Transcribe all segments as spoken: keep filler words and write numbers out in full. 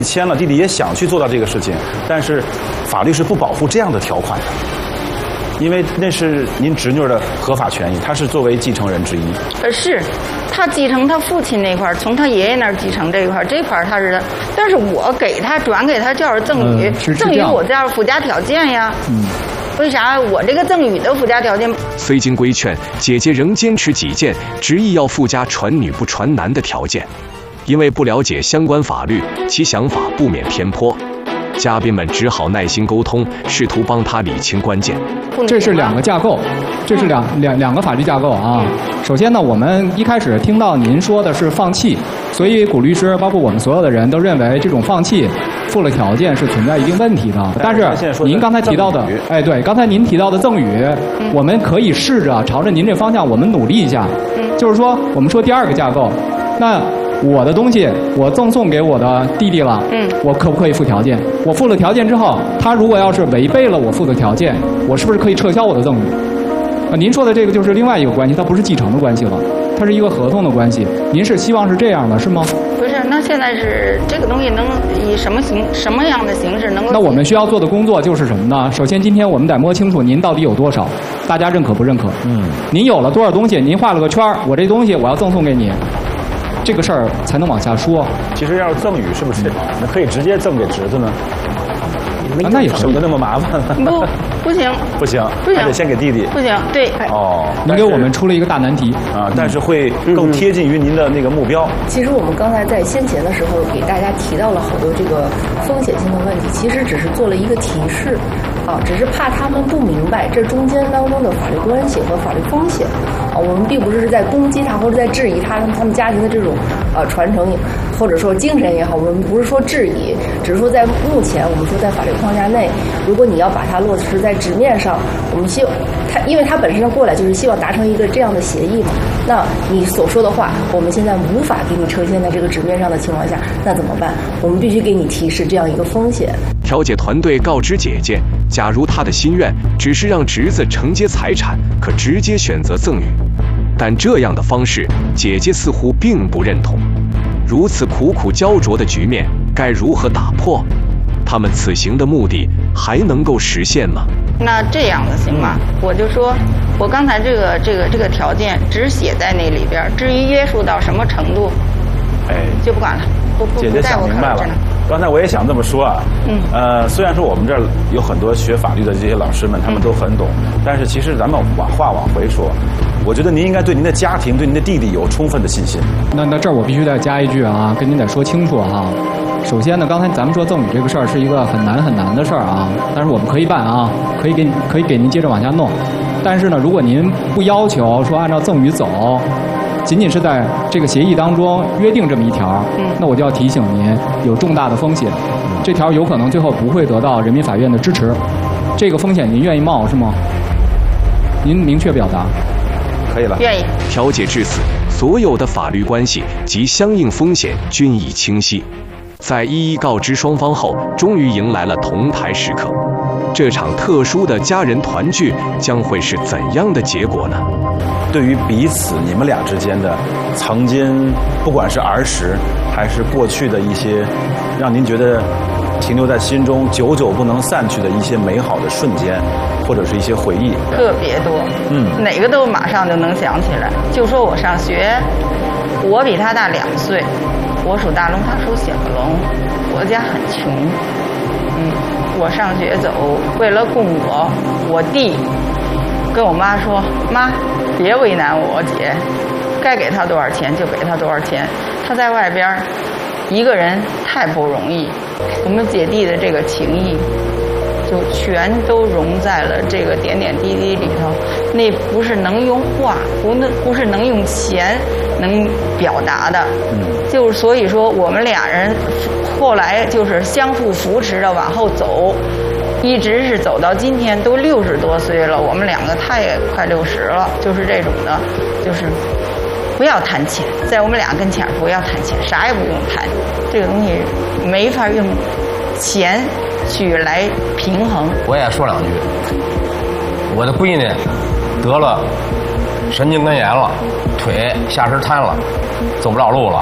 签了，弟弟也想去做到这个事情，但是法律是不保护这样的条款的，因为那是您侄女的合法权益，她是作为继承人之一。 呃，是，他继承他父亲那块儿，从他爷爷那儿继承这一块儿，这块儿他是，但是我给他转给他叫是赠与， 嗯、 赠与我叫附加条件呀。嗯。为啥我这个赠与的附加条件？ 虽经规劝，姐姐仍坚持己见，执意要附加传女不传男的条件。因为不了解相关法律，其想法不免偏颇。嘉宾们只好耐心沟通，试图帮他理清关键。 这是两个架构，这是两两两个法律架构啊。首先呢，我们一开始听到您说的是放弃，所以古律师包括我们所有的人都认为这种放弃附了条件是存在一定问题的。但是您刚才提到的，哎，对，刚才您提到的赠与，我们可以试着朝着您这方向我们努力一下。就是说，我们说第二个架构，那。我的东西我赠送给我的弟弟了，嗯，我可不可以附条件？我附了条件之后，他如果要是违背了我附的条件，我是不是可以撤销我的赠与？啊，您说的这个就是另外一个关系，它不是继承的关系了，它是一个合同的关系。您是希望是这样的，是吗？ 不是，那现在是这个东西能以什么形什么样的形式能够？ 那我们需要做的工作就是什么呢？首先，今天我们得摸清楚您到底有多少，大家认可不认可？嗯，您有了多少东西？您画了个圈儿，我这东西我要赠送给你。这个事儿才能往下说。 其实要是赠与，是不是那可以直接赠给侄子呢？ 啊，那也省得那么麻烦。 不，不行， 不行， 不行， 还得先给弟弟。 不行，对。 哦， 您给我们出了一个大难题啊，但是会更贴近于您的那个目标。 其实我们刚才在先前的时候给大家提到了好多这个风险性的问题，其实只是做了一个提示。啊，只是怕他们不明白这中间当中的法律关系和法律风险。啊，我们并不是在攻击他或者在质疑他他们家庭的这种呃传承，或者说精神也好，我们不是说质疑，只是说在目前我们说在法律框架内，如果你要把它落实在纸面上，我们希望他，因为他本身过来就是希望达成一个这样的协议嘛。那你所说的话，我们现在无法给你呈现在这个纸面上的情况下，那怎么办？我们必须给你提示这样一个风险。 调解团队告知姐姐，假如她的心愿只是让侄子承接财产，可直接选择赠与，但这样的方式，姐姐似乎并不认同。如此苦苦焦灼的局面，该如何打破？他们此行的目的还能够实现吗？ 那这样的行吗？我就说，我刚才这个这个这个条件只写在那里边，至于约束到什么程度，哎，就不管了。不不姐姐想明白了。刚才我也想这么说啊，嗯，呃，虽然说我们这儿有很多学法律的这些老师们，他们都很懂，但是其实咱们往话往回说，我觉得您应该对您的家庭、对您的弟弟有充分的信心。 那那这儿我必须再加一句啊，跟您得说清楚啊。首先呢，刚才咱们说赠与这个事儿是一个很难很难的事儿啊，但是我们可以办啊，可以给可以给您接着往下弄。但是呢，如果您不要求说按照赠与走，仅仅是在这个协议当中约定这么一条，那我就要提醒您有重大的风险，这条有可能最后不会得到人民法院的支持。这个风险您愿意冒是吗？您明确表达。 可以了。 愿意。 调解至此，所有的法律关系及相应风险均已清晰。在一一告知双方后，终于迎来了同台时刻。这场特殊的家人团聚将会是怎样的结果呢？ 对于彼此你们俩之间的曾经，不管是儿时还是过去的一些让您觉得停留在心中久久不能散去的一些美好的瞬间，或者是一些回忆， 特别多，嗯，哪个都马上就能想起来。就说我上学，我比他大两岁，我属大龙，他属小龙，我家很穷，嗯，我上学走，为了供我，我弟跟我妈说，妈，别为难我姐，该给他多少钱就给他多少钱，他在外边一个人太不容易，我们姐弟的这个情谊就全都融在了这个点点滴滴里头，那不是能用话，不能不是能用钱能表达的，就是所以说我们俩人后来就是相互扶持的往后走，一直是走到今天都六十多岁了，我们两个他也快六十了，就是这种的，就是不要谈钱，在我们俩跟前不要谈钱，啥也不用谈，这个东西没法用钱去来平衡。 我也说两句，我的闺女得了神经根炎了，腿下肢瘫了，走不了路了，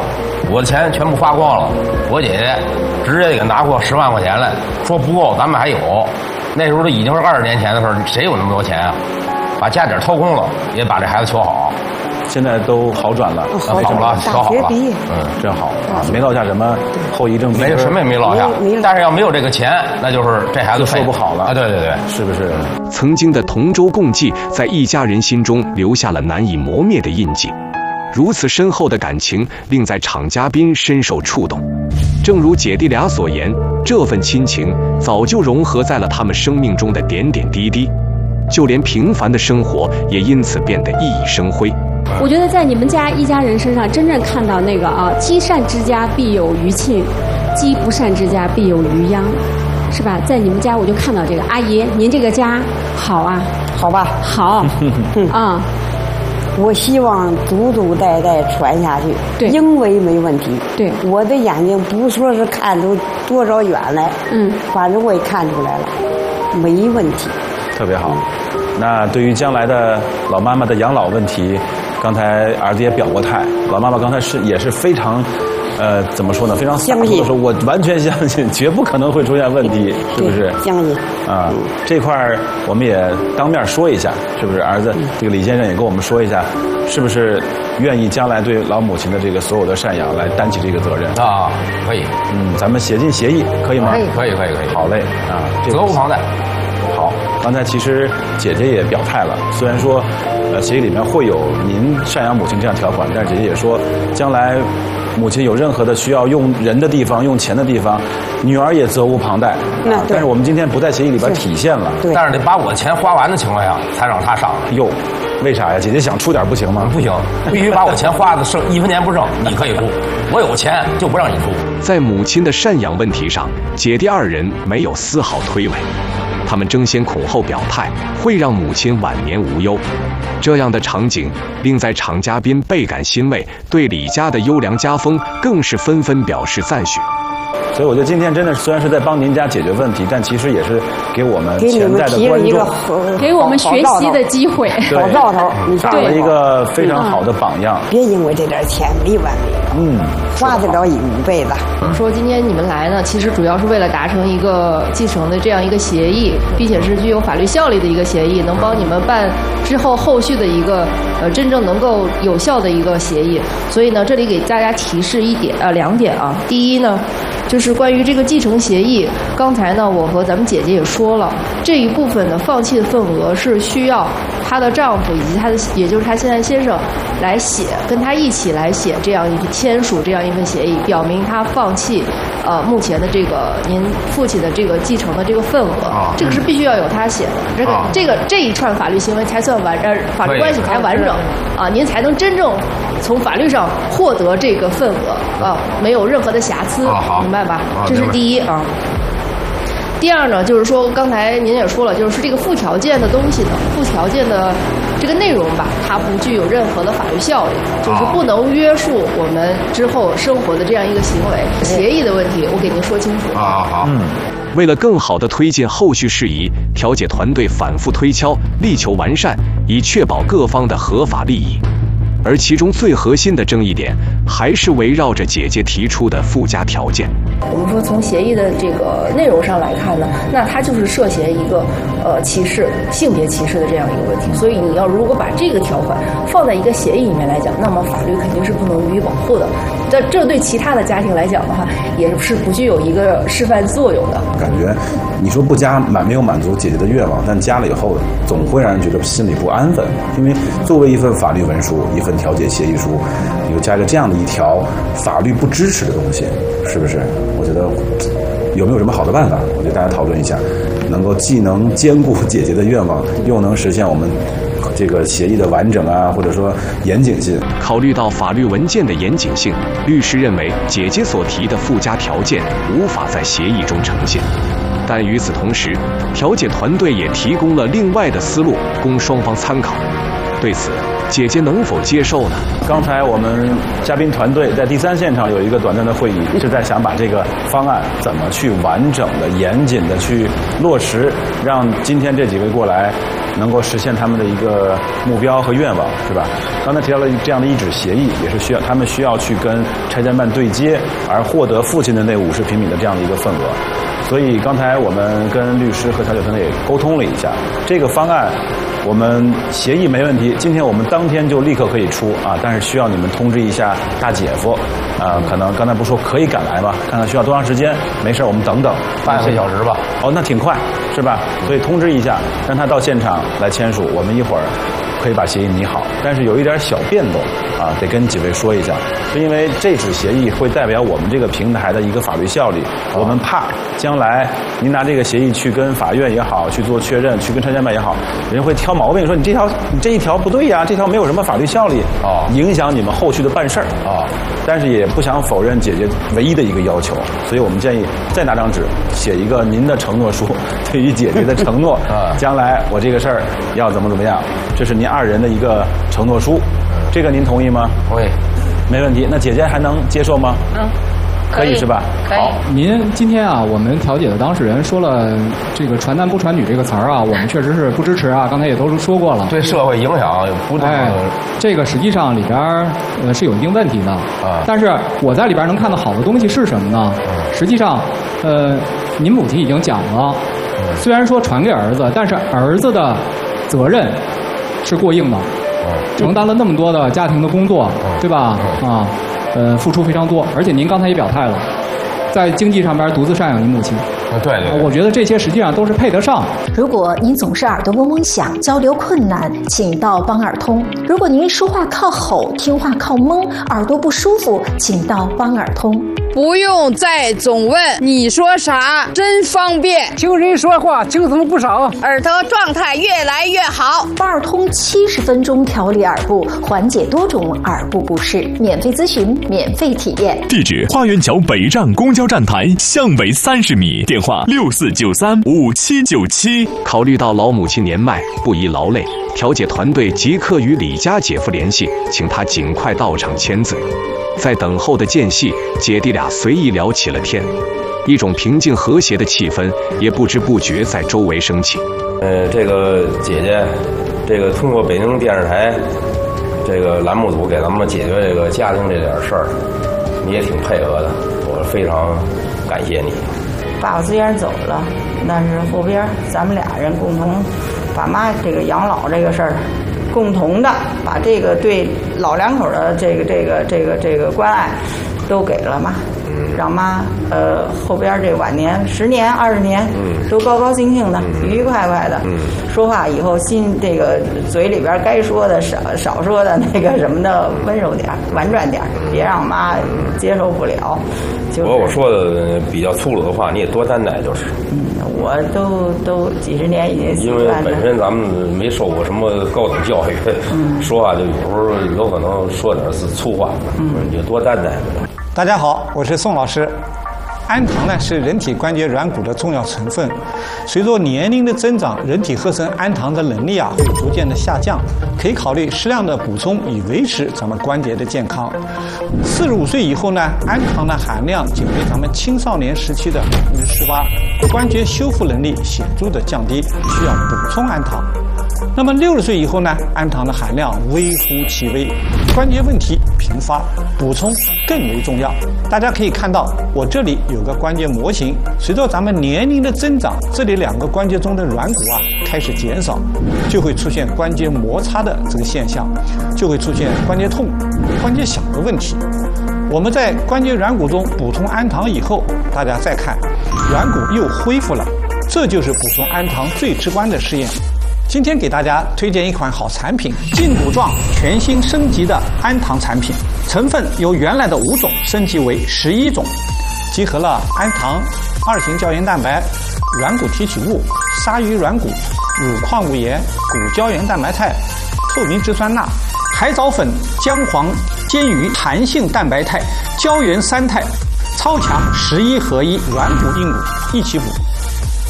我的钱全部花光了，我姐姐直接给拿过十万块钱来，说不够，咱们还有。那时候都已经是二十年前的事儿，谁有那么多钱啊？把家底掏空了，也把这孩子求好。 现在都好转了， 好了，调好了， 嗯，真好啊，没落下什么后遗症， 没什么也没落下。但是要没有这个钱，那就是这孩子说不好了啊！对对对， 是不是？ 曾经的同舟共济，在一家人心中留下了难以磨灭的印记。如此深厚的感情，令在场嘉宾深受触动。正如姐弟俩所言，这份亲情早就融合在了他们生命中的点点滴滴，就连平凡的生活也因此变得熠熠生辉。 我觉得在你们家一家人身上，真正看到那个啊，积善之家必有余庆，积不善之家必有余殃，是吧？在你们家我就看到这个。阿姨，您这个家好啊？ 好吧？ 好。啊、嗯， 我希望祖祖代代传下去。 对， 因为没问题。 对， 我的眼睛不说是看出多少远来，嗯，反正我也看出来了，没问题。 特别好。那对于将来的老妈妈的养老问题，刚才儿子也表过态，老妈妈刚才是也是非常，呃，怎么说呢？非常洒脱的说，我完全相信，绝不可能会出现问题，是不是？ 相信。 啊，这块儿我们也当面说一下，是不是？儿子，这个李先生也跟我们说一下，是不是愿意将来对老母亲的这个所有的赡养来担起这个责任？ 啊，可以。 嗯，咱们写进协议，可以吗？ 可以，可以，可以，可以。 好嘞，啊， 责无旁贷。 好，刚才其实姐姐也表态了，虽然说，呃，协议里面会有您赡养母亲这样条款，但是姐姐也说，将来母亲有任何的需要用人的地方、用钱的地方，女儿也责无旁贷。 那、啊、 但是我们今天不在协议里边体现了， 对， 但是得把我的钱花完的情况下才让她上。 哟，为啥呀？姐姐想出点不行吗？ 不行，必须把我钱花的剩一分钱不剩，你可以出。我有钱就不让你出。 在母亲的赡养问题上，姐弟二人没有丝毫推诿。他们争先恐后表态，会让母亲晚年无忧。这样的场景令在场嘉宾倍感欣慰，对李家的优良家风更是纷纷表示赞许。 所以我觉得今天真的虽然是在帮您家解决问题，但其实也是给我们潜在的观众给我们学习的机会， 好兆头，你打了一个非常好的榜样。 别因为这点钱没完没了，嗯，花得了一辈子。 说今天你们来呢，其实主要是为了达成一个继承的这样一个协议，并且是具有法律效力的一个协议，能帮你们办之后后续的一个呃真正能够有效的一个协议。所以呢，这里给大家提示一点呃两点啊，第一呢，就是关于这个继承协议，刚才呢，我和咱们姐姐也说了，这一部分的放弃的份额是需要她的丈夫以及她的，也就是她现在先生来写，跟她一起来写这样一签署这样一份协议，表明她放弃呃目前的这个您父亲的这个继承的这个份额，啊、这个是必须要有她写的，这个、啊、这个这一串法律行为才算完呃法律关系才完整啊，您才能真正从法律上获得这个份额啊，没有任何的瑕疵，啊、明白吧？这是第一啊。第二呢，就是说刚才您也说了，就是这个附条件的东西呢，附条件的这个内容吧，它不具有任何的法律效力，就是不能约束我们之后生活的这样一个行为。协议的问题，我给您说清楚。 啊好。 嗯。为了更好地推进后续事宜，调解团队反复推敲，力求完善，以确保各方的合法利益。而其中最核心的争议点，还是围绕着姐姐提出的附加条件。 我们说从协议的这个内容上来看呢，那它就是涉嫌一个呃歧视、性别歧视的这样一个问题。所以你要如果把这个条款放在一个协议里面来讲，那么法律肯定是不能予以保护的。这这对其他的家庭来讲的话，也是不具有一个示范作用的。 感觉你说不加满没有满足姐姐的愿望，但加了以后总会让人觉得心里不安分，因为作为一份法律文书、一份调解协议书，你又加个这样的一条法律不支持的东西，是不是？我觉得有没有什么好的办法？我觉得大家讨论一下，能够既能兼顾姐姐的愿望，又能实现我们这个协议的完整啊，或者说严谨性。 考虑到法律文件的严谨性，律师认为姐姐所提的附加条件无法在协议中呈现。但与此同时，调解团队也提供了另外的思路供双方参考。 对此，姐姐能否接受呢？ 刚才我们嘉宾团队在第三现场有一个短暂的会议，一直在想把这个方案怎么去完整的、严谨的去落实，让今天这几位过来能够实现他们的一个目标和愿望，是吧？刚才提到了这样的一纸协议，也是需要他们需要去跟拆迁办对接，而获得父亲的那五十平米的这样的一个份额。所以刚才我们跟律师和调解团队也沟通了一下，这个方案我们协议没问题，今天我们当天就立刻可以出啊，但是需要你们通知一下大姐夫，啊，可能刚才不说可以赶来吗？看看需要多长时间？没事，我们等等， 半个小时吧。 哦，那挺快，是吧？所以通知一下，让他到现场来签署，我们一会儿可以把协议拟好。但是有一点小变动啊，得跟几位说一下，是因为这纸协议会代表我们这个平台的一个法律效力，我们怕将来您拿这个协议去跟法院也好去做确认，去跟拆迁办也好，人会挑毛病，说你这条你这一条不对呀、啊，这条没有什么法律效力，哦，影响你们后续的办事儿啊。但是也不想否认姐姐唯一的一个要求，所以我们建议再拿张纸写一个您的承诺书，对于姐姐的承诺，啊，将来我这个事儿要怎么怎么样，这是您二人的一个承诺书，这个您同意吗？ 同意， 没问题。那姐姐还能接受吗？ 嗯。 可以是吧？ 可以。 好， 您今天啊，我们调解的当事人说了这个“传男不传女”这个词儿啊，我们确实是不支持啊。刚才也都说过了， 对社会影响不大。 哎，这个实际上里边呃是有一定问题的啊。但是我在里边能看到好的东西是什么呢？实际上，呃，您母亲已经讲了，虽然说传给儿子，但是儿子的责任是过硬的，承担了那么多的家庭的工作，对吧？啊。呃，付出非常多，而且您刚才也表态了，在经济上边独自赡养您母亲。 对对， 我觉得这些实际上都是配得上。 如果您总是耳朵嗡嗡响，交流困难，请到帮耳通；如果您说话靠吼，听话靠蒙，耳朵不舒服，请到帮耳通。 不用再总问你说啥，真方便。 听人说话精神不少， 耳朵状态越来越好。 帮耳通七十分钟调理耳部，缓解多种耳部不适，免费咨询，免费体验。 地址：花园桥北站公交站台向北三十米，电话六四九三五七九七。 考虑到老母亲年迈，不宜劳累，调解团队即刻与李家姐夫联系，请他尽快到场签字。在等候的间隙，姐弟俩随意聊起了天，一种平静和谐的气氛也不知不觉在周围升起。 呃，这个姐姐，这个通过北京电视台这个栏目组给咱们解决这个家庭这点事儿，你也挺配合的，我非常感谢你。 爸爸虽然走了，但是后边咱们俩人共同把妈这个养老这个事儿，共同的把这个对老两口的这个这个这个这个关爱都给了妈，让妈呃后边这晚年十年二十年都高高兴兴的、愉愉快快的，说话以后心这个嘴里边该说的少少说的那个什么的温柔点婉转点，别让妈接受不了。就是、 我我说的比较粗鲁的话，你也多担待就是。 嗯，我都都几十年已经习惯了。 因为本身咱们没受过什么高等教育，嗯、说话就有时候有可能说点是粗话，嗯，你就多担待。 大家好，我是宋老师。氨糖呢是人体关节软骨的重要成分，随着年龄的增长，人体合成氨糖的能力啊会逐渐的下降，可以考虑适量的补充以维持咱们关节的健康。四十五岁以后呢，氨糖的含量仅为咱们青少年时期的百分之十八，关节修复能力显著的降低，需要补充氨糖。那么六十岁以后呢，氨糖的含量微乎其微，关节问题频发，补充更为重要。大家可以看到，我这里有个关节模型，随着咱们年龄的增长，这里两个关节中的软骨啊开始减少，就会出现关节摩擦的这个现象，就会出现关节痛、关节响的问题。我们在关节软骨中补充氨糖以后，大家再看，软骨又恢复了，这就是补充氨糖最直观的试验。今天给大家推荐一款好产品，胫骨状全新升级的氨糖产品，成分由原来的五种升级为十一种，集合了氨糖、二型胶原蛋白、软骨提取物、鲨鱼软骨、乳矿物盐、骨胶原蛋白肽、透明质酸钠、海藻粉、姜黄、煎鱼、弹性蛋白肽、胶原三肽，超强十一合一，软骨硬骨一起补。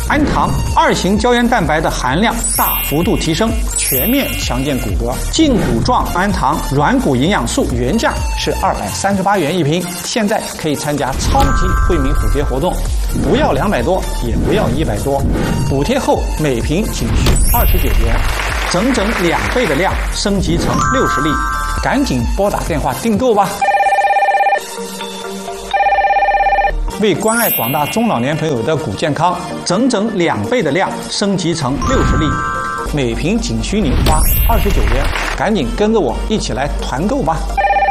氨糖二型胶原蛋白的含量大幅度提升，全面强健骨骼。胫骨状氨糖软骨营养素原价是二百三十八元一瓶，现在可以参加超级惠民补贴活动，不要两百多，也不要一百多，补贴后每瓶仅需二十九元，整整两倍的量，升级成六十粒，赶紧拨打电话订购吧。为关爱广大中老年朋友的骨健康，整整两倍的量升级成六十粒，每瓶仅需您花二十九元，赶紧跟着我一起来团购吧。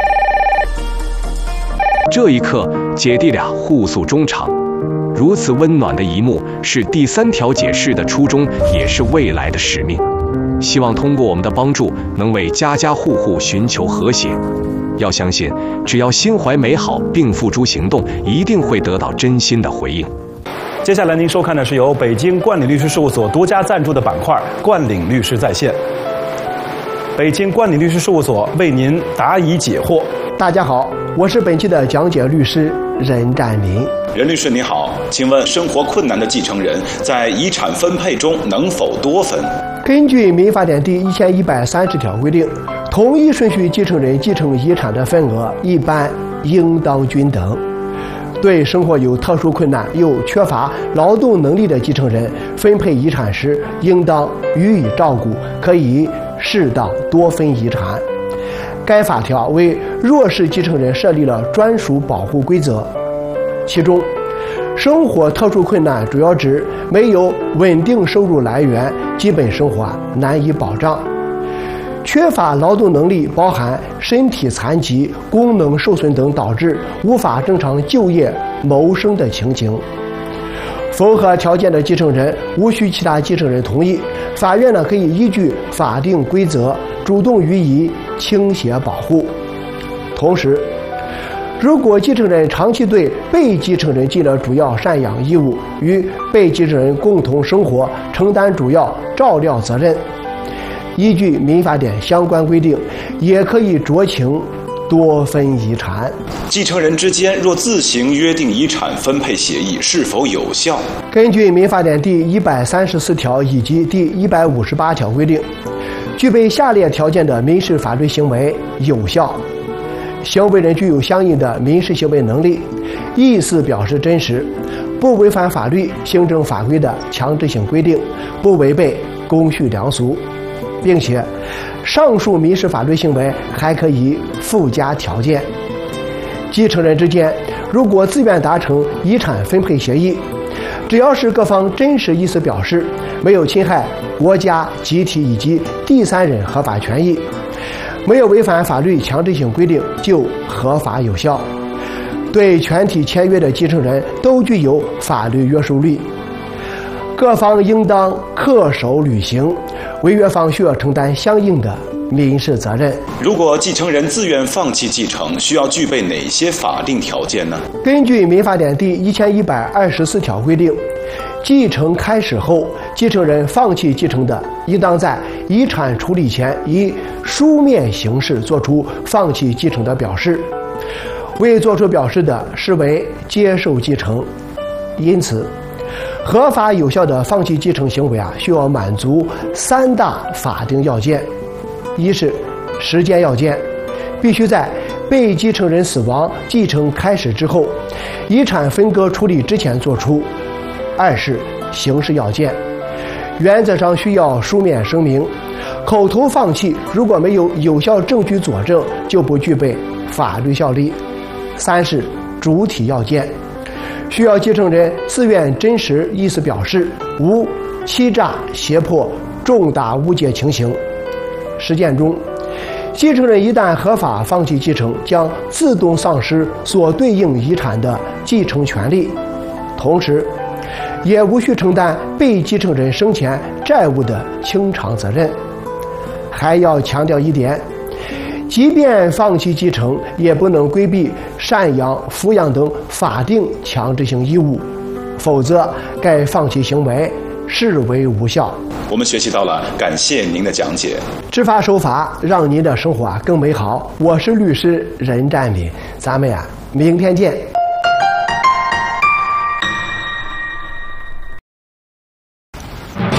这一刻，姐弟俩互诉衷肠。如此温暖的一幕，是第三条解释的初衷，也是未来的使命。希望通过我们的帮助，能为家家户户寻求和谐。要相信，只要心怀美好并付诸行动，一定会得到真心的回应。 接下来您收看的是由北京冠岭律师事务所独家赞助的板块“冠岭律师在线”。北京冠岭律师事务所为您答疑解惑。 大家好，我是本期的讲解律师任占民。 任律师您好，请问生活困难的继承人在遗产分配中能否多分？ 根据民法典第一千一百三十条规定，同一顺序继承人继承遗产的份额一般应当均等。对生活有特殊困难又缺乏劳动能力的继承人，分配遗产时应当予以照顾，可以适当多分遗产。该法条为弱势继承人设立了专属保护规则，其中生活特殊困难主要指没有稳定收入来源，基本生活难以保障；缺乏劳动能力包含身体残疾、功能受损等导致无法正常就业谋生的情形。符合条件的继承人无需其他继承人同意，法院呢可以依据法定规则主动予以倾斜保护。同时，如果继承人长期对被继承人尽了主要赡养义务，与被继承人共同生活，承担主要照料责任，依据民法典相关规定，也可以酌情多分遗产。 继承人之间若自行约定遗产分配协议是否有效？ 根据民法典第一百三十四条以及第一百五十八条规定，具备下列条件的民事法律行为有效：行为人具有相应的民事行为能力，意思表示真实，不违反法律、行政法规的强制性规定，不违背公序良俗，并且上述民事法律行为还可以附加条件。继承人之间如果自愿达成遗产分配协议，只要是各方真实意思表示，没有侵害国家、集体以及第三人合法权益，没有违反法律强制性规定，就合法有效，对全体签约的继承人都具有法律约束力。各方应当恪守履行，违约方需要承担相应的民事责任。 如果继承人自愿放弃继承，需要具备哪些法定条件呢？ 根据民法典第一千一百二十四条规定，继承开始后，继承人放弃继承的，应当在遗产处理前以书面形式作出放弃继承的表示，未作出表示的，视为接受继承。因此，合法有效的放弃继承行为啊，需要满足三大法定要件：一是时间要件，必须在被继承人死亡、继承开始之后，遗产分割处理之前作出；二是形式要件，原则上需要书面声明，口头放弃如果没有有效证据佐证，就不具备法律效力；三是主体要件，需要继承人自愿真实意思表示，无欺诈、胁迫、重大误解情形。实践中，继承人一旦合法放弃继承，将自动丧失所对应遗产的继承权利，同时也无需承担被继承人生前债务的清偿责任。还要强调一点，即便放弃继承，也不能规避赡养、抚养等法定强制性义务，否则该放弃行为视为无效。 我们学习到了，感谢您的讲解。 知法守法，让您的生活啊更美好。我是律师任占民，咱们呀明天见。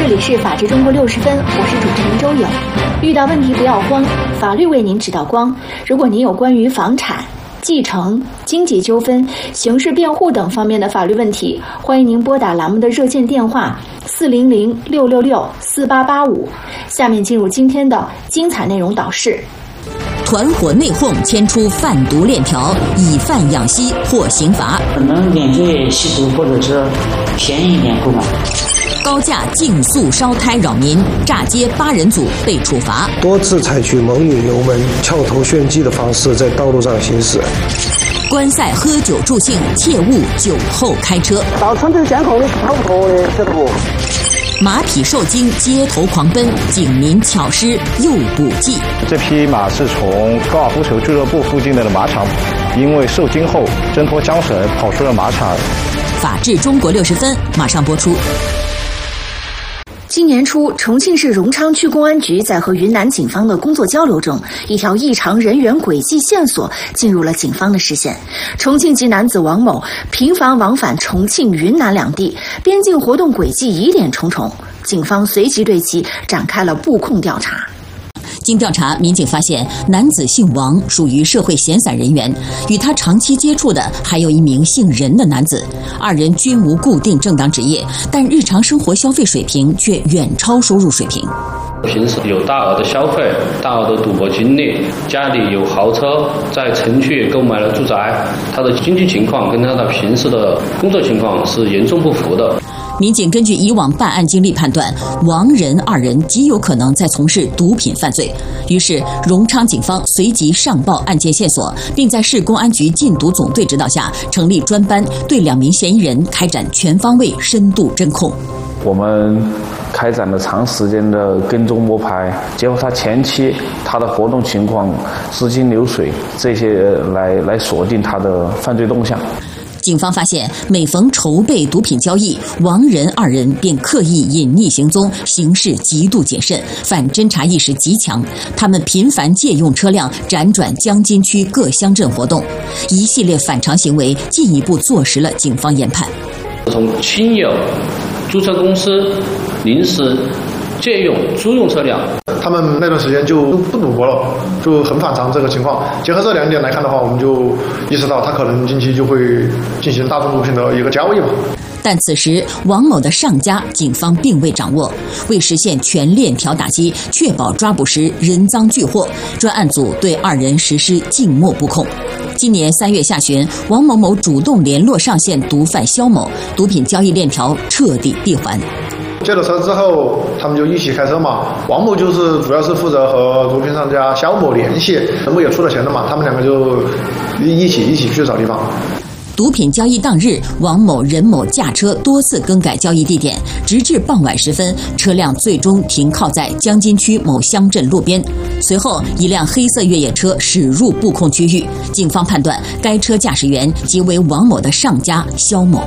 里是法治中国六十分，我是主持人周颖。遇到问题不要慌，法律为您指导光。如果您有关于房产、继承、经济纠纷、刑事辩护等方面的法律问题，欢迎您拨打栏目的热线电话四零零六六六四八八五。下面进入今天的精彩内容导视。 团伙内讧牵出贩毒链条，以贩养吸获刑罚。 可能免费吸毒或者是便宜一点购买。 高价竞速烧胎扰民，炸街八人组被处罚。 多次采取猛拧油门、翘头炫技的方式在道路上行驶。 观赛喝酒助兴，切勿酒后开车。 到城镇监控的是跑不脱的，晓得不？ 马匹受惊，街头狂奔，警民巧施诱捕计。 这匹马是从高尔夫球俱乐部附近的马场，因为受惊后挣脱缰绳，跑出了马场。 法治中国六十分马上播出。 今年初，重庆市荣昌区公安局在和云南警方的工作交流中，一条异常人员轨迹线索进入了警方的视线。重庆籍男子王某频繁往返重庆、云南两地，边境活动轨迹疑点重重，警方随即对其展开了布控调查。 经调查，民警发现男子姓王，属于社会闲散人员，与他长期接触的还有一名姓任的男子，二人均无固定正当职业，但日常生活消费水平却远超收入水平。 平时有大额的消费、大额的赌博经历，家里有豪车，在城区也购买了住宅，他的经济情况跟他的平时的工作情况是严重不符的。 民警根据以往办案经历判断，王任二人极有可能在从事毒品犯罪。于是，荣昌警方随即上报案件线索，并在市公安局禁毒总队指导下成立专班，对两名嫌疑人开展全方位深度侦控。 我们开展了长时间的跟踪摸排，结合他前期他的活动情况、资金流水这些来来锁定他的犯罪动向。 警方发现，每逢筹备毒品交易，王任二人便刻意隐匿行踪，行事极度谨慎，反侦查意识极强。他们频繁借用车辆辗转江津区各乡镇活动，一系列反常行为进一步坐实了警方研判。 从亲友、注册公司临时借用、租用车辆， 他们那段时间就不赌博了，就很反常这个情况。结合这两点来看的话，我们就意识到他可能近期就会进行大宗毒品的一个交易嘛。 但此时王某的上家警方并未掌握，为实现全链条打击，确保抓捕时人赃俱获，专案组对二人实施静默布控。今年三月下旬，王某某主动联络上线毒贩肖某，毒品交易链条彻底闭环。 借了车之后，他们就一起开车嘛。王某就是主要是负责和毒品商家肖某联系，任某也出了钱了嘛，他们两个就一起一起去找地方。 毒品交易当日，王某、任某驾车多次更改交易地点，直至傍晚时分，车辆最终停靠在江津区某乡镇路边。随后，一辆黑色越野车驶入布控区域，警方判断该车驾驶员即为王某的上家肖某。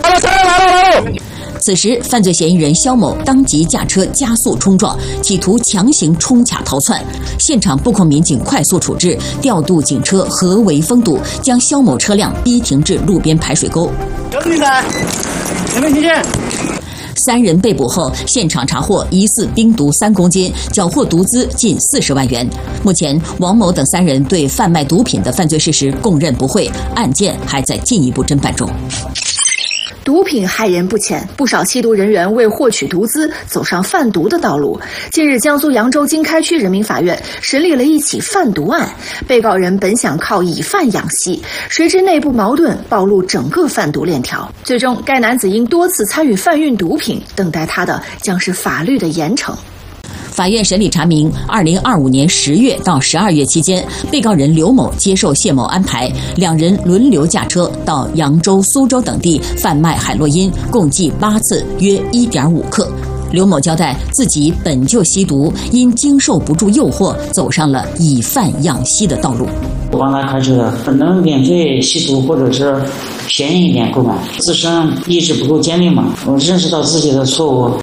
此时，犯罪嫌疑人肖某当即驾车加速冲撞，企图强行冲卡逃窜。现场布控民警快速处置，调度警车合围封堵，将肖某车辆逼停至路边排水沟。 有没在？有没有听见？ 三人被捕后，现场查获疑似冰毒三公斤，缴获毒资近四十万元。目前，王某等三人对贩卖毒品的犯罪事实供认不讳，案件还在进一步侦办中。 毒品害人不浅，不少吸毒人员为获取毒资走上贩毒的道路。近日，江苏扬州经开区人民法院审理了一起贩毒案，被告人本想靠以贩养吸，谁知内部矛盾暴露整个贩毒链条。最终，该男子因多次参与贩运毒品，等待他的将是法律的严惩。 法院审理查明，二零二五年十月到十二月期间，被告人刘某接受谢某安排，两人轮流驾车到扬州、苏州等地贩卖海洛因，共计八次，约一点五克。刘某交代，自己本就吸毒，因经受不住诱惑，走上了以贩养吸的道路。 我帮他开车，能免费吸毒或者是便宜一点购买，自身意志不够坚定嘛，我认识到自己的错误。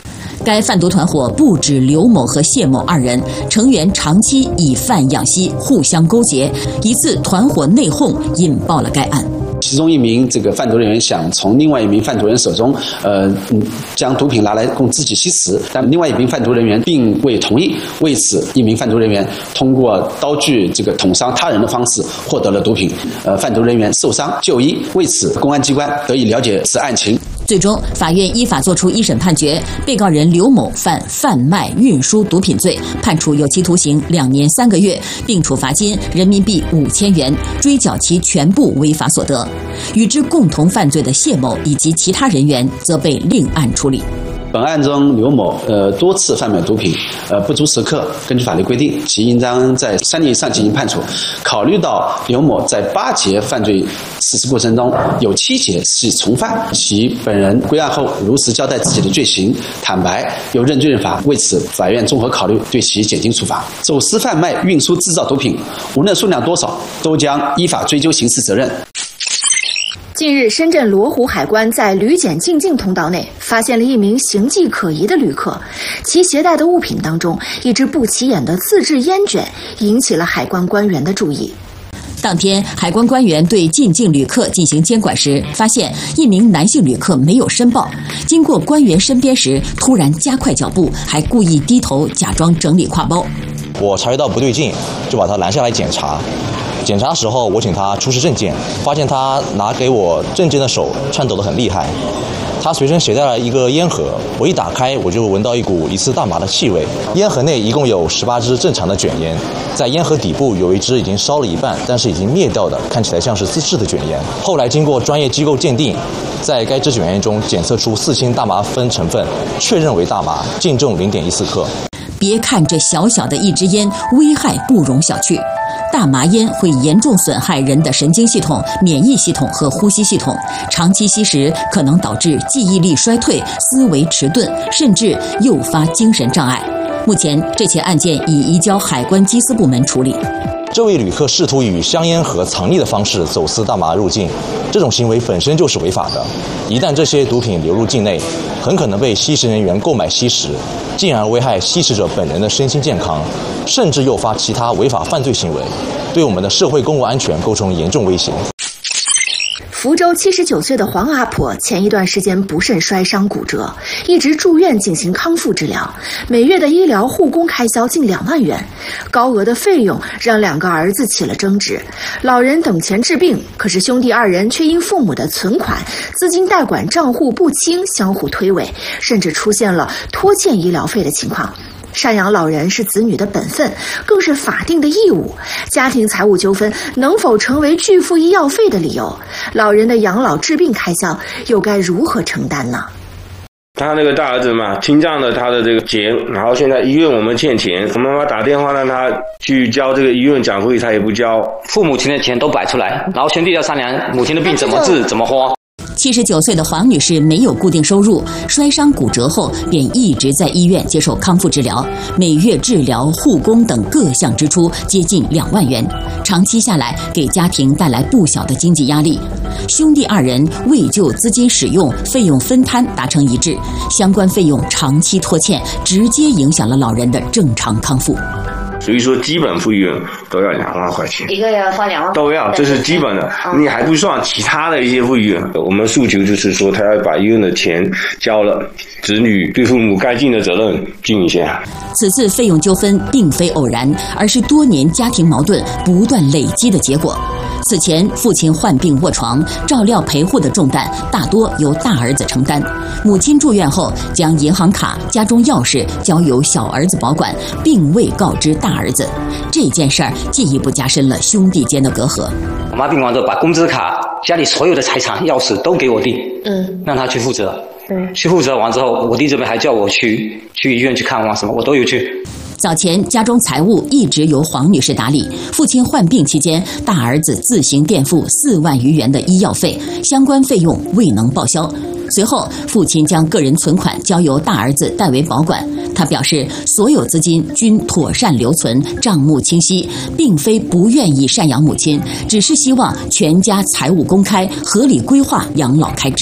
该贩毒团伙不止刘某和谢某二人，成员长期以贩养吸，互相勾结，一次团伙内讧引爆了该案。 其中一名这个贩毒人员想从另外一名贩毒人手中，呃，将毒品拿来供自己吸食，但另外一名贩毒人员并未同意。为此，一名贩毒人员通过刀具这个捅伤他人的方式获得了毒品，呃，贩毒人员受伤就医。为此，公安机关得以了解此案情。 最终，法院依法作出一审判决，被告人刘某犯贩卖、运输毒品罪，判处有期徒刑两年三个月，并处罚金人民币五千元，追缴其全部违法所得。与之共同犯罪的谢某以及其他人员则被另案处理。 本案中，刘某呃多次贩卖毒品，呃不足十克。根据法律规定，其应当在三年以上进行判处。考虑到刘某在八节犯罪实施过程中有七节是从犯，其本人归案后如实交代自己的罪行，坦白又认罪认罚。为此，法院综合考虑对其减轻处罚。走私、贩卖、运输、制造毒品，无论数量多少，都将依法追究刑事责任。 近日，深圳罗湖海关在旅检进境通道内发现了一名形迹可疑的旅客，其携带的物品当中，一只不起眼的自制烟卷引起了海关官员的注意。 当天，海关官员对进境旅客进行监管时，发现一名男性旅客没有申报，经过官员身边时，突然加快脚步，还故意低头假装整理挎包。 我察觉到不对劲，就把他拦下来检查。检查时候，我请他出示证件，发现他拿给我证件的手颤抖得很厉害。他随身携带了一个烟盒，我一打开，我就闻到一股疑似大麻的气味。烟盒内一共有十八支正常的卷烟，在烟盒底部有一支已经烧了一半，但是已经灭掉的，看起来像是自制的卷烟。后来经过专业机构鉴定，在该支卷烟中检测出四氢大麻酚成分，确认为大麻，净重零点一四克。 别看这小小的一支烟，危害不容小觑。大麻烟会严重损害人的神经系统、免疫系统和呼吸系统，长期吸食可能导致记忆力衰退、思维迟钝，甚至诱发精神障碍。目前，这起案件已移交海关缉私部门处理。 这位旅客试图以香烟盒藏匿的方式走私大麻入境，这种行为本身就是违法的。一旦这些毒品流入境内，很可能被吸食人员购买吸食，进而危害吸食者本人的身心健康，甚至诱发其他违法犯罪行为，对我们的社会公共安全构成严重威胁。 福州七十九岁的黄阿婆前一段时间不慎摔伤骨折，一直住院进行康复治疗，每月的医疗护工开销近两万元，高额的费用让两个儿子起了争执。老人等钱治病，可是兄弟二人却因父母的存款、资金贷款账户不清相互推诿，甚至出现了拖欠医疗费的情况。赡养老人是子女的本分，更是法定的义务。家庭财务纠纷能否成为拒付医药费的理由？老人的养老治病开销又该如何承担呢？ 他那个大儿子嘛，听障了他的这个钱，然后现在医院我们欠钱，我妈妈打电话让他去交这个医院奖费，他也不交。 父母亲的钱都摆出来，然后兄弟要商量母亲的病怎么治怎么花。 七十九岁的黄女士没有固定收入，摔伤骨折后便一直在医院接受康复治疗，每月治疗、护工等各项支出接近两万元，长期下来给家庭带来不小的经济压力。兄弟二人为就资金使用、费用分摊达成一致，相关费用长期拖欠，直接影响了老人的正常康复。 所以说，基本费用都要两万块钱， 一个要花两万， 都要，这是基本的。你还不算其他的一些费用。我们诉求就是说，他要把医院的钱交了，子女对父母该尽的责任尽一下。 此次费用纠纷并非偶然，而是多年家庭矛盾不断累积的结果。此前，父亲患病卧床，照料陪护的重担大多由大儿子承担。母亲住院后，将银行卡、家中钥匙交由小儿子保管，并未告知大儿子。这件事儿进一步加深了兄弟间的隔阂。 我妈病完之后，把工资卡、家里所有的财产、钥匙都给我弟， 嗯， 让他去负责。 对， 去负责完之后，我弟这边还叫我去去医院去看望什么，我都有去。 早前家中财务一直由黄女士打理，父亲患病期间，大儿子自行垫付四万余元的医药费，相关费用未能报销。随后，父亲将个人存款交由大儿子代为保管。他表示，所有资金均妥善留存，账目清晰，并非不愿意赡养母亲，只是希望全家财务公开，合理规划养老开支。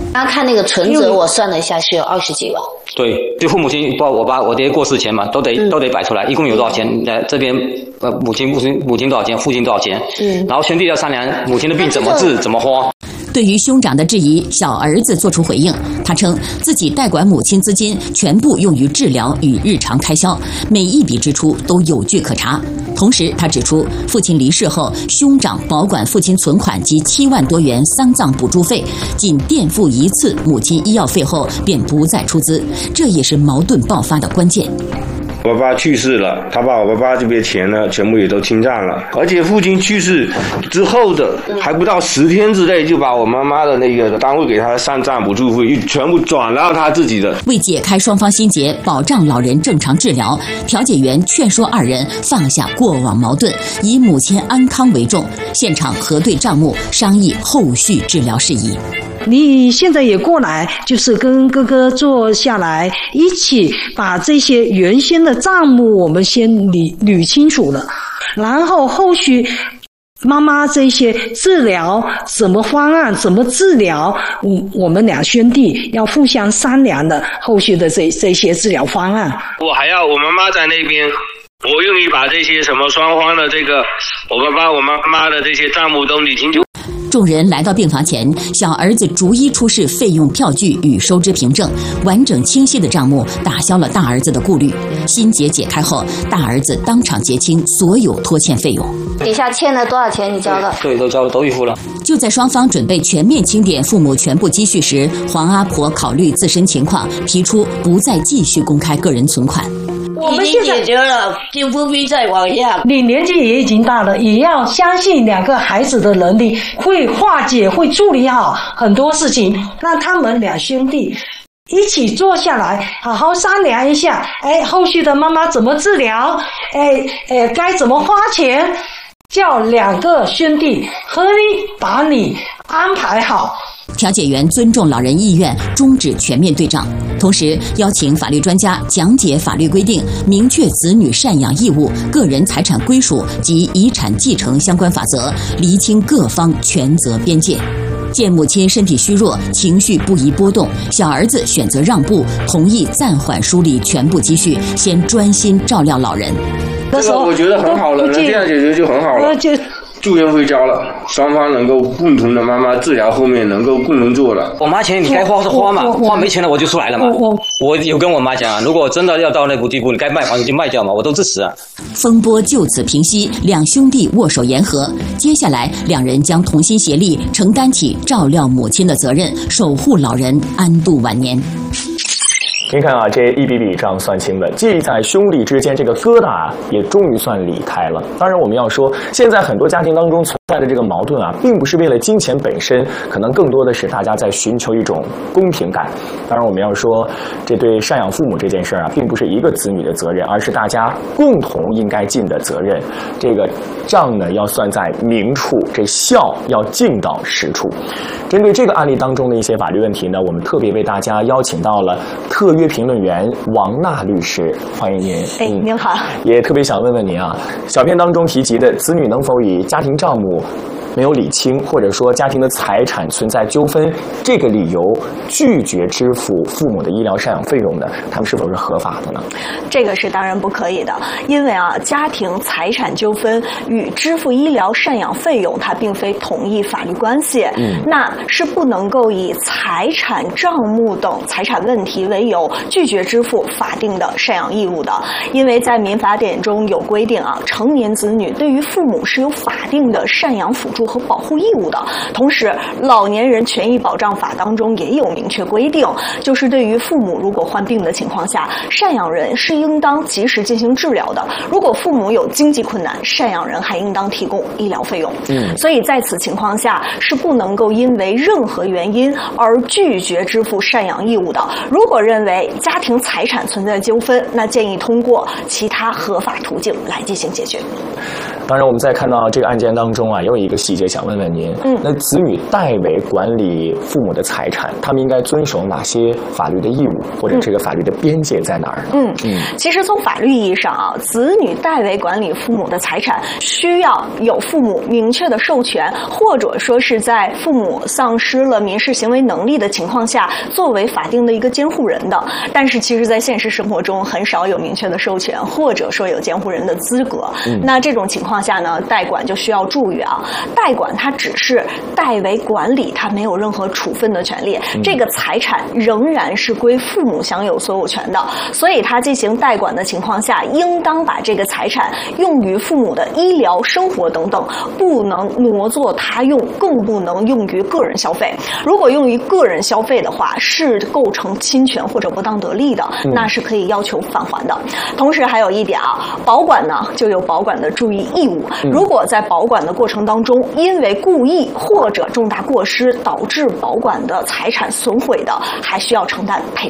刚看那个存折，我算了一下是有二十几万。 对，就父母亲，包括我爸、我爹过世前嘛，都得、嗯、都得摆出来，一共有多少钱？呃，这边呃母亲、母亲、母亲多少钱？父亲多少钱？嗯，然后兄弟要商量母亲的病怎么治、怎么花。 对于兄长的质疑，小儿子作出回应。他称自己代管母亲资金全部用于治疗与日常开销，每一笔支出都有据可查。同时，他指出，父亲离世后，兄长保管父亲存款及七万多元丧葬补助费，仅垫付一次母亲医药费后便不再出资，这也是矛盾爆发的关键。 我爸爸去世了，他把我爸爸这边钱呢全部也都清账了，而且父亲去世之后的还不到十天之内，就把我妈妈的那个单位给他的丧葬补助费全部转到他自己的。 为解开双方心结，保障老人正常治疗，调解员劝说二人放下过往矛盾，以母亲安康为重，现场核对账目，商议后续治疗事宜。 你现在也过来，就是跟哥哥坐下来，一起把这些原先的账目我们先捋捋清楚了，然后后续妈妈这些治疗怎么方案怎么治疗，我我们两兄弟要互相商量的后续的这这些治疗方案。 我还要我妈妈在那边，我愿意把这些什么双方的这个我爸爸我妈妈的这些账目都理清楚。 众人来到病房前，小儿子逐一出示费用票据与收支凭证，完整清晰的账目打消了大儿子的顾虑。心结解开后，大儿子当场结清所有拖欠费用。 底下欠了多少钱？你交的？ 对，都交了，都预付了。 就在双方准备全面清点父母全部积蓄时，黄阿婆考虑自身情况，提出不再继续公开个人存款。 我们现在解决了，并不必再往下。 你年纪也已经大了，也要相信两个孩子的能力，会化解，会处理好很多事情，让他们两兄弟一起坐下来，好好商量一下。哎，后续的妈妈怎么治疗？哎哎，该怎么花钱？叫两个兄弟合力把你安排好。 调解员尊重老人意愿，终止全面对账，同时邀请法律专家讲解法律规定，明确子女赡养义务、个人财产归属及遗产继承相关法则，厘清各方权责边界。见母亲身体虚弱，情绪不宜波动，小儿子选择让步，同意暂缓梳理全部积蓄，先专心照料老人。 这个我觉得很好了，能这样解决就很好了。住院费交了，双方能够共同的妈妈治疗后面能够共同做了。 我妈钱你该花是花嘛，花没钱了我就出来了嘛。我我有跟我妈讲啊，如果真的要到那步地步，你该卖房子就卖掉嘛，我都支持啊。 风波就此平息，两兄弟握手言和。接下来，两人将同心协力，承担起照料母亲的责任，守护老人安度晚年。 您看啊，这一笔笔账算清了，记在兄弟之间这个疙瘩也终于算理开了。当然，我们要说，现在很多家庭当中存在的这个矛盾啊，并不是为了金钱本身，可能更多的是大家在寻求一种公平感。当然，我们要说，这对赡养父母这件事啊，并不是一个子女的责任，而是大家共同应该尽的责任。这个账呢，要算在明处，这孝要尽到实处。针对这个案例当中的一些法律问题呢，我们特别为大家邀请到了特约评论员王娜律师，欢迎您。 哎，您好。 也特别想问问您啊，小片当中提及的子女能否以家庭账目没有理清，或者说家庭的财产存在纠纷这个理由拒绝支付父母的医疗赡养费用的，他们是否是合法的呢？ 这个是当然不可以的，因为啊，家庭财产纠纷与支付医疗赡养费用它并非同一法律关系，嗯，那是不能够以财产账目等财产问题为由拒绝支付法定的赡养义务的，因为在民法典中有规定啊，成年子女对于父母是有法定的赡养辅助和保护义务的。同时，老年人权益保障法当中也有明确规定，就是对于父母如果患病的情况下，赡养人是应当及时进行治疗的。如果父母有经济困难，赡养人还应当提供医疗费用。嗯，所以在此情况下是不能够因为任何原因而拒绝支付赡养义务的。如果认为家庭财产存在纠纷，那建议通过其他合法途径来进行解决。 当然，我们再看到这个案件当中啊，又有一个细节想问问您，嗯，那子女代为管理父母的财产，他们应该遵守哪些法律的义务，或者这个法律的边界在哪儿呢？ 嗯嗯，其实从法律意义上啊，子女代为管理父母的财产，需要有父母明确的授权，或者说是在父母丧失了民事行为能力的情况下，作为法定的一个监护人的。但是其实在现实生活中很少有明确的授权，或者说有监护人的资格。嗯、那这种情况下呢，代管就需要注意啊，代管它只是代为管理，它没有任何处分的权利，嗯、这个财产仍然是归父母享有所有权的。所以他进行代管的情况下，应当把这个财产用于父母的医疗、生活等等，不能挪作他用，更不能用于个人消费。如果用于个人消费的话，是构成侵权或者不当得利的，嗯、那是可以要求返还的。同时还有一点啊，保管呢就有保管的注意义务。嗯、如果在保管的过程当中，因为故意或者重大过失导致保管的财产损毁的，还需要承担赔